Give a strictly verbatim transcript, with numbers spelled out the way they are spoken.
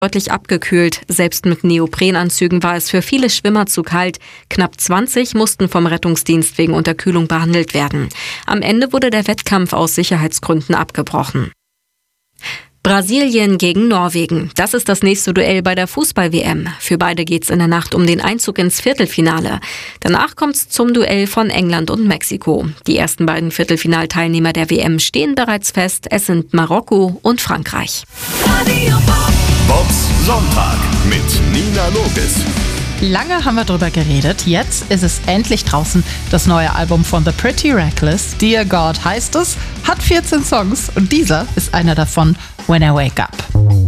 deutlich abgekühlt. Selbst mit Neoprenanzügen war es für viele Schwimmer zu kalt. Knapp zwanzig mussten vom Rettungsdienst wegen Unterkühlung behandelt werden. Am Ende wurde der Wettkampf aus Sicherheitsgründen abgebrochen. Brasilien gegen Norwegen. Das ist das nächste Duell bei der Fußball-W M. Für beide geht's in der Nacht um den Einzug ins Viertelfinale. Danach kommt's zum Duell von England und Mexiko. Die ersten beiden Viertelfinalteilnehmer der W M stehen bereits fest. Es sind Marokko und Frankreich. Bobs Sonntag mit Nina Logis. Lange haben wir drüber geredet, jetzt ist es endlich draußen. Das neue Album von The Pretty Reckless, Dear God heißt es, hat vierzehn Songs und dieser ist einer davon, When I Wake Up.